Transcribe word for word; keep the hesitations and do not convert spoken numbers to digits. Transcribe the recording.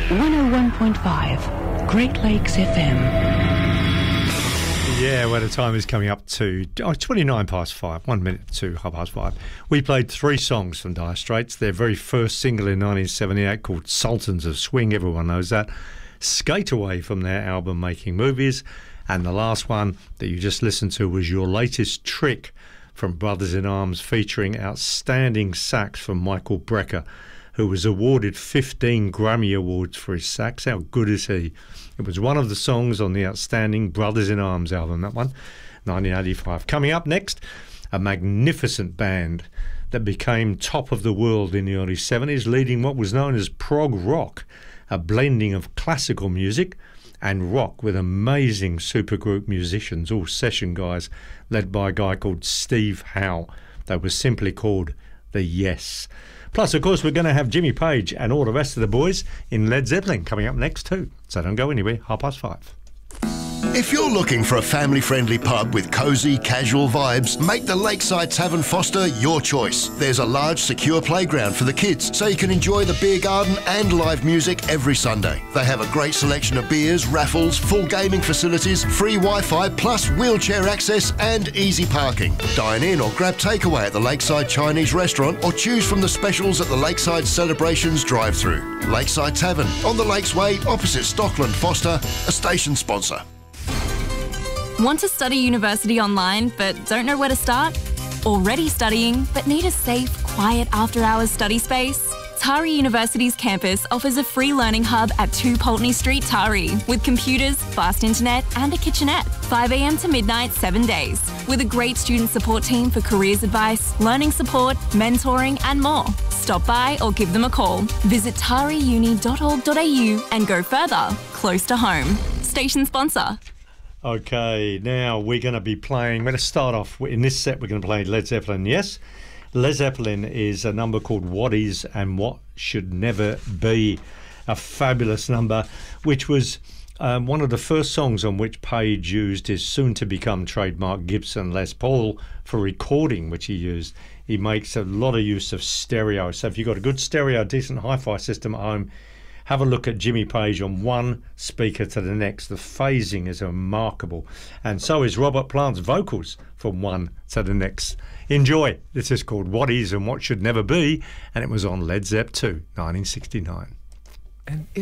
one oh one point five, Great Lakes F M. Yeah, well, the time is coming up to oh, twenty-nine past five, one minute to half past five. We played three songs from Dire Straits. Their very first single in nineteen seventy-eight called Sultans of Swing, everyone knows that. Skate Away from their album Making Movies. And the last one that you just listened to was Your Latest Trick from Brothers in Arms, featuring outstanding sax from Michael Brecker, who was awarded fifteen Grammy Awards for his sax. How good is he? It was one of the songs on the outstanding Brothers in Arms album, that one, nineteen eighty-five. Coming up next, a magnificent band that became top of the world in the early seventies, leading what was known as prog rock, a blending of classical music and rock with amazing supergroup musicians, all session guys, led by a guy called Steve Howe. They were simply called the Yes. Plus, of course, we're going to have Jimmy Page and all the rest of the boys in Led Zeppelin coming up next too. So don't go anywhere, half past five. If you're looking for a family-friendly pub with cosy, casual vibes, make the Lakeside Tavern Foster your choice. There's a large, secure playground for the kids, so you can enjoy the beer garden and live music every Sunday. They have a great selection of beers, raffles, full gaming facilities, free Wi-Fi, plus wheelchair access and easy parking. Dine in or grab takeaway at the Lakeside Chinese Restaurant, or choose from the specials at the Lakeside Celebrations drive-thru. Lakeside Tavern, on the Lakes Way, opposite Stockland Foster, a station sponsor. Want to study university online but don't know where to start? Already studying but need a safe, quiet after-hours study space? Tari University's campus offers a free learning hub at two Pulteney Street, Tari, with computers, fast internet and a kitchenette. five a m to midnight, seven days, with a great student support team for careers advice, learning support, mentoring and more. Stop by or give them a call. Visit tari uni dot org dot a u and go further, close to home. Station sponsor. Okay, now we're going to be playing, we're going to start off, in this set we're going to play Led Zeppelin, yes? Led Zeppelin is a number called What Is and What Should Never Be, a fabulous number, which was um, one of the first songs on which Page used his soon-to-become trademark Gibson Les Paul for recording, which he used. He makes a lot of use of stereo, so if you've got a good stereo, decent hi-fi system at home, have a look at Jimmy Page on one speaker to the next. The phasing is remarkable. And so is Robert Plant's vocals from one to the next. Enjoy. This is called What Is and What Should Never Be, and it was on Led Zepp two, nineteen sixty-nine. And